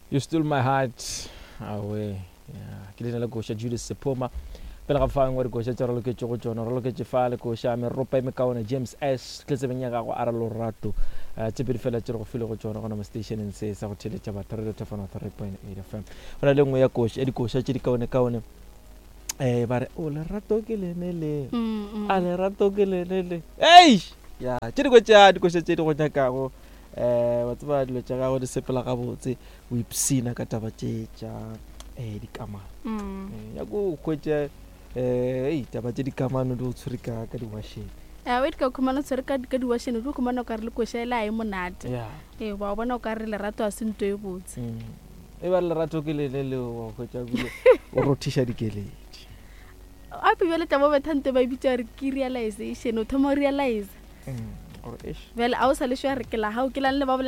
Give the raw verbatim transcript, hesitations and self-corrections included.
You Still My Heart. Awe. Yeah. Ke lena le go sha Julius Sephoma. Pele ga fa ngwe re go sha tsara lo ke tso go tsona re lo ke tsefa le go sha me ropa me kaona James S tletsebeng ya go ara lo rato. Eh tse pedi fela tsere go file go tsona go na mo station en se sa go theletša batho re le tefana three point eight F M. Bona le ngwe ya go sha di go sha tse di kaone kaone. Eh ba re o le rato ke lene le. A le rato ke lene le. Ei! Ya, tse di go tša di go sha tse di go nyakago. Eh batho ba dilo tša gago di sepela ga botse o ipsina ka taba tše tša eh di kamano eh ya go khwetša eh ei taba tše di kamano di o tshwere ka ka di washing eh wait ka khumana tsere ka ka di washing di khumana ka re le koshela e monate ya eh ba bona o ka re le rato a sento e botse e ba le rato ke le le o khwetša bile o rothisha dikeledi a pibele taba ba thante ba bitsa re ke realization o thoma realize or ish well a o sa le shwa re ke la ha o ke la le ba